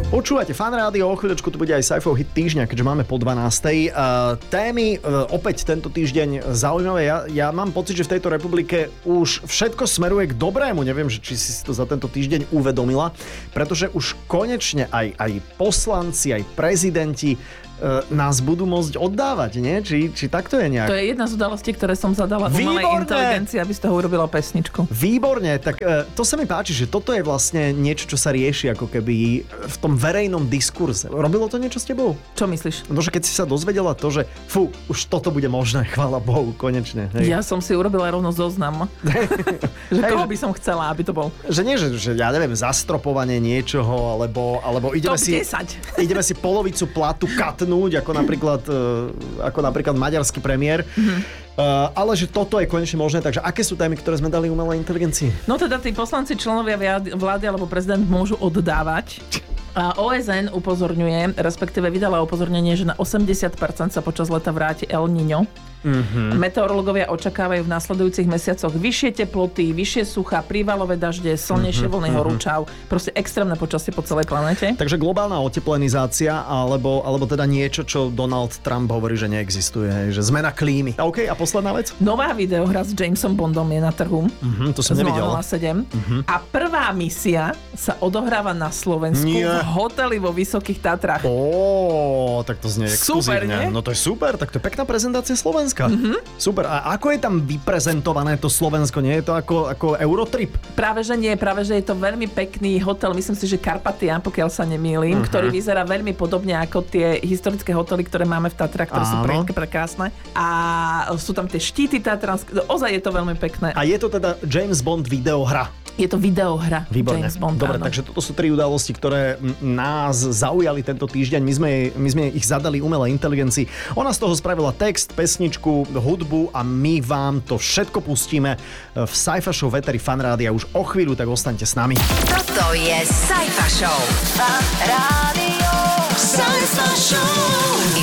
Počúvate Fan Rádio, o chvíľočku tu bude aj Saifov hit týždňa, keďže máme po 12. Témy opäť tento týždeň zaujímavé. Ja mám pocit, že v tejto republike už všetko smeruje k dobrému. Neviem, či si to za tento týždeň uvedomila, pretože už konečne aj poslanci, aj prezidenti nás budú môcť oddávať, nie? Či takto je nejak? To je jedna z udalostí, ktoré som zadala umelej inteligencii, aby z toho urobila pesničku. Výborne, tak to sa mi páči, že toto je vlastne niečo, čo sa rieši ako keby v tom verejnom diskurze. Robilo to niečo s tebou? Čo myslíš? No, že keď si sa dozvedela to, že už toto bude možné, chvála Bohu, konečne. Hej. Ja som si urobila rovno zoznam. Že koho by som chcela, aby to bol. Že nie, že ja neviem, zastropovanie niečoho, alebo ideme ideme si polovicu platu katnúť, ako napríklad maďarský premiér. Ale že toto je konečne možné, takže aké sú témy, ktoré sme dali umelej inteligencii? No teda tí poslanci, členovia vlády alebo prezident môžu oddávať. A OSN upozorňuje, respektíve vydala upozornenie, že na 80% sa počas leta vráti El Niño. Meteorológovia očakávajú v nasledujúcich mesiacoch vyššie teploty, vyššie sucha, prívalové dažde, slnejšie vlny horúčav, proste extrémne počasie po celej planete. Takže globálna oteplenizácia alebo teda niečo, čo Donald Trump hovorí, že neexistuje, že zmena klímy. OK, a posledná vec? Nová videohra s Jamesom Bondom je na trhu. To som nevidel. 007. A prvá misia sa odohráva na Slovensku v hoteli vo Vysokých Tatrách. Tak to znie super, exkluzívne. No to je super, tak to je pekná prezentácia Slovenska. Super. A ako je tam vyprezentované to Slovensko? Nie je to ako Eurotrip? Práve že nie, práve že je to veľmi pekný hotel, myslím si, že Karpatia, pokiaľ sa nemýlim, ktorý vyzerá veľmi podobne ako tie historické hotely, ktoré máme v Tatrách, ktoré sú prekrásne. A sú tam tie štíty tatranské. Ozaj je to veľmi pekné. A je to teda James Bond videohra? Je to videohra. Výborné. James Bond. Dobre, áno. takže toto sú 3 udalosti, ktoré nás zaujali tento týždeň. My sme ich zadali umelej inteligencii. Ona z toho spravila text, pesničku, hudbu a my vám to všetko pustíme v Saifa Show Veteri Fan Rádia už o chvíľu, tak ostaňte s nami. Toto je Saifa Show. Fan Rádio. Saifa Show.